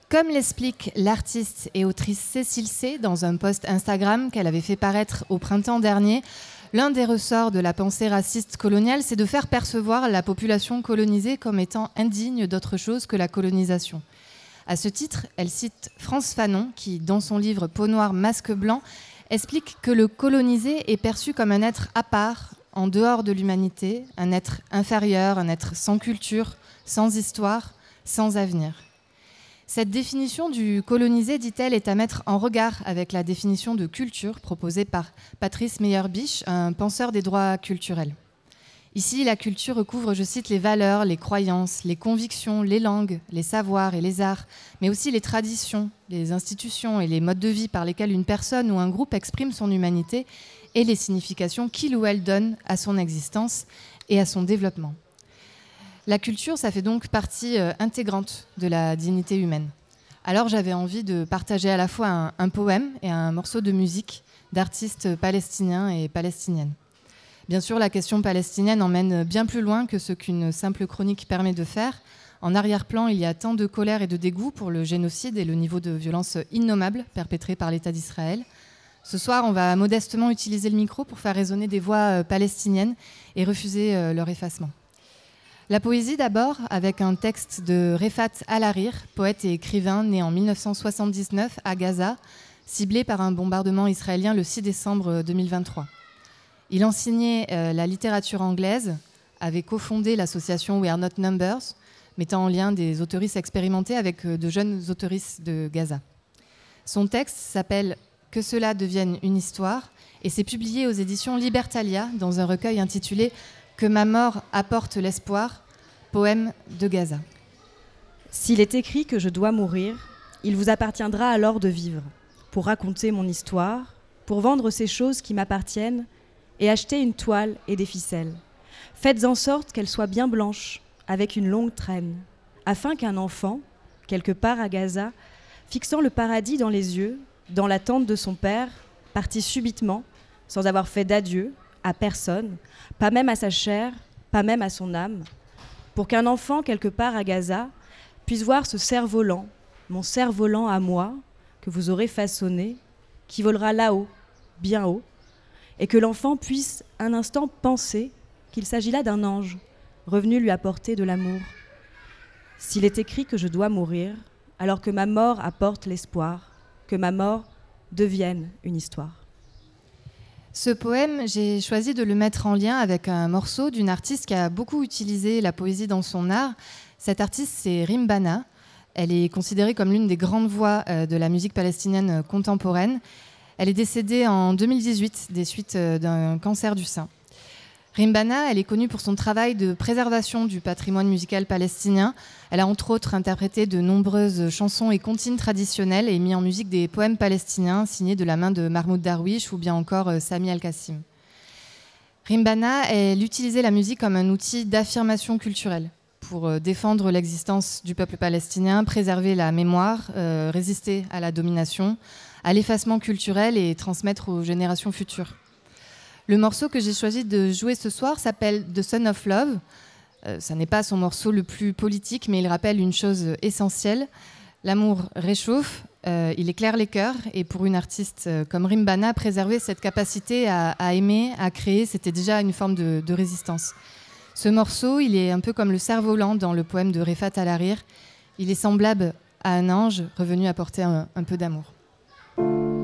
Comme l'explique l'artiste et autrice Cécile C. dans un post Instagram qu'elle avait fait paraître au printemps dernier, l'un des ressorts de la pensée raciste coloniale, c'est de faire percevoir la population colonisée comme étant indigne d'autre chose que la colonisation. À ce titre, elle cite Frantz Fanon, qui, dans son livre Peau noire, masque blanc, explique que le colonisé est perçu comme un être à part, en dehors de l'humanité, un être inférieur, un être sans culture, sans histoire, sans avenir. Cette définition du colonisé, dit-elle, est à mettre en regard avec la définition de culture proposée par Patrice Meyerbeach, un penseur des droits culturels. Ici, la culture recouvre, je cite, les valeurs, les croyances, les convictions, les langues, les savoirs et les arts, mais aussi les traditions, les institutions et les modes de vie par lesquels une personne ou un groupe exprime son humanité et les significations qu'il ou elle donne à son existence et à son développement. La culture, ça fait donc partie intégrante de la dignité humaine. Alors j'avais envie de partager à la fois un poème et un morceau de musique d'artistes palestiniens et palestiniennes. Bien sûr, la question palestinienne emmène bien plus loin que ce qu'une simple chronique permet de faire. En arrière-plan, il y a tant de colère et de dégoût pour le génocide et le niveau de violence innommable perpétré par l'État d'Israël. Ce soir, on va modestement utiliser le micro pour faire résonner des voix palestiniennes et refuser leur effacement. La poésie d'abord, avec un texte de Refat Al-Harir, poète et écrivain né en 1979 à Gaza, ciblé par un bombardement israélien le 6 décembre 2023. Il enseignait la littérature anglaise, avait cofondé l'association We Are Not Numbers, mettant en lien des autoristes expérimentés avec de jeunes autoristes de Gaza. Son texte s'appelle « Que cela devienne une histoire » et s'est publié aux éditions Libertalia dans un recueil intitulé « Que ma mort apporte l'espoir », poème de Gaza. S'il est écrit que je dois mourir, il vous appartiendra alors de vivre, pour raconter mon histoire, pour vendre ces choses qui m'appartiennent et acheter une toile et des ficelles. Faites en sorte qu'elle soit bien blanche, avec une longue traîne, afin qu'un enfant, quelque part à Gaza, fixant le paradis dans les yeux, dans l'attente de son père, parti subitement, sans avoir fait d'adieu à personne, pas même à sa chair, pas même à son âme, pour qu'un enfant quelque part à Gaza puisse voir ce cerf-volant, mon cerf-volant à moi, que vous aurez façonné, qui volera là-haut, bien haut, et que l'enfant puisse un instant penser qu'il s'agit là d'un ange, revenu lui apporter de l'amour. S'il est écrit que je dois mourir, alors que ma mort apporte l'espoir, que ma mort devienne une histoire. Ce poème, j'ai choisi de le mettre en lien avec un morceau d'une artiste qui a beaucoup utilisé la poésie dans son art. Cette artiste, c'est Rim Bana. Elle est considérée comme l'une des grandes voix de la musique palestinienne contemporaine. Elle est décédée en 2018 des suites d'un cancer du sein. Rim Bana, elle est connue pour son travail de préservation du patrimoine musical palestinien. Elle a entre autres interprété de nombreuses chansons et comptines traditionnelles et mis en musique des poèmes palestiniens signés de la main de Mahmoud Darwish ou bien encore Sami Al-Qassim. Rim Bana, elle utilisait la musique comme un outil d'affirmation culturelle pour défendre l'existence du peuple palestinien, préserver la mémoire, résister à la domination, à l'effacement culturel et transmettre aux générations futures. Le morceau que j'ai choisi de jouer ce soir s'appelle The Son of Love. Ça n'est pas son morceau le plus politique, mais il rappelle une chose essentielle. L'amour réchauffe, il éclaire les cœurs. Et pour une artiste comme Rim Bana, préserver cette capacité à aimer, à créer, c'était déjà une forme de résistance. Ce morceau, il est un peu comme le cerf-volant dans le poème de Refat Al-Harir. Il est semblable à un ange revenu apporter un peu d'amour.